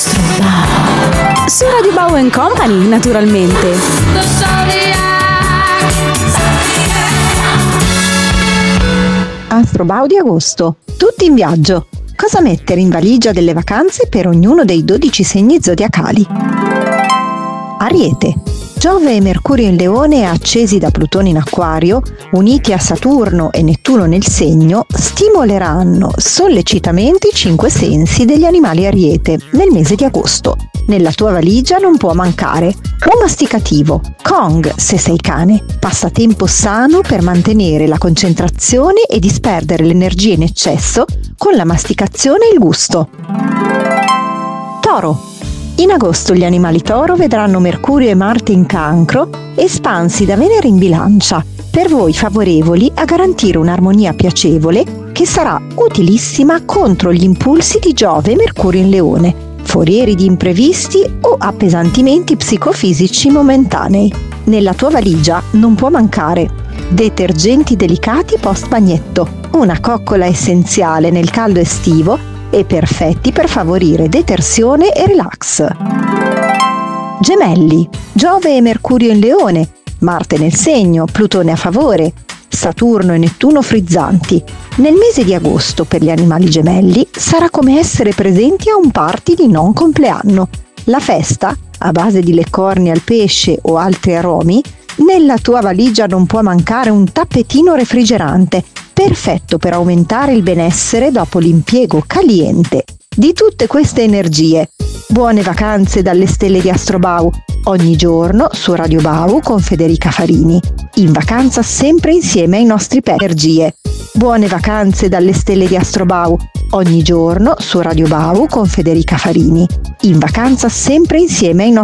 Su Radio Bau Company, naturalmente. Astrobau di agosto. Tutti in viaggio. Cosa mettere in valigia delle vacanze per ognuno dei 12 segni zodiacali? Ariete. Giove e Mercurio in Leone, accesi da Plutone in Acquario, uniti a Saturno e Nettuno nel Segno, stimoleranno sollecitamente i 5 sensi degli animali Ariete nel mese di agosto. Nella tua valigia non può mancare un masticativo, Kong se sei cane, passatempo sano per mantenere la concentrazione e disperdere l'energia in eccesso con la masticazione e il gusto. Toro. In agosto gli animali Toro vedranno Mercurio e Marte in Cancro, espansi da Venere in Bilancia, per voi favorevoli a garantire un'armonia piacevole che sarà utilissima contro gli impulsi di Giove e Mercurio in Leone, forieri di imprevisti o appesantimenti psicofisici momentanei. Nella tua valigia non può mancare detergenti delicati post bagnetto, una coccola essenziale nel caldo estivo e perfetti per favorire detersione e relax. Gemelli. Giove e Mercurio in Leone, Marte nel Segno, Plutone a favore, Saturno e Nettuno frizzanti. Nel mese di agosto per gli animali gemelli sarà come essere presenti a un party di non compleanno. La festa, a base di leccorni al pesce o altri aromi, nella tua valigia non può mancare un tappetino refrigerante, perfetto per aumentare il benessere dopo l'impiego caliente di tutte queste energie. Buone vacanze dalle stelle di Astrobau, ogni giorno su Radio Bau con Federica Farini. In vacanza sempre insieme ai nostri energie. Buone vacanze dalle stelle di Astrobau, ogni giorno su Radio Bau con Federica Farini. In vacanza sempre insieme ai nostri